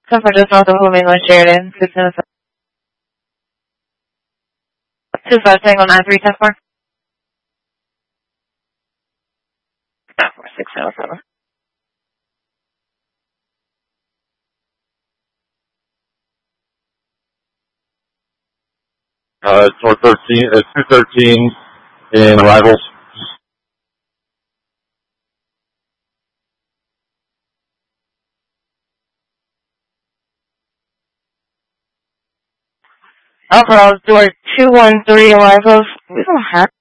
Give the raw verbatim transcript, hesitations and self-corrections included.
ten four just north of Flamingo Sheridan, fifteen two five Tango nine three ten four. nine four six zero seven. Uh, it's four thirteen, it's two thirteen in arrivals. Overall, door two one three arrivals. We don't have